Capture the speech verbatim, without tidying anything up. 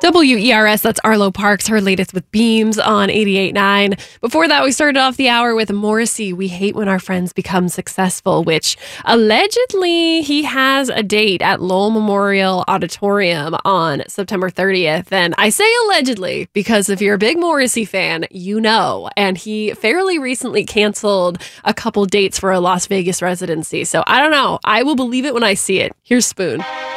W E R S, that's Arlo Parks, her latest with Beams on eighty-eight point nine. Before that, we started off the hour with Morrissey, We Hate When Our Friends Become Successful, which allegedly he has a date at Lowell Memorial Auditorium on September thirtieth. And I say allegedly because if you're a big Morrissey fan, you know. And he fairly recently canceled a couple dates for a Las Vegas residency. So I don't know. I will believe it when I see it. Here's Spoon.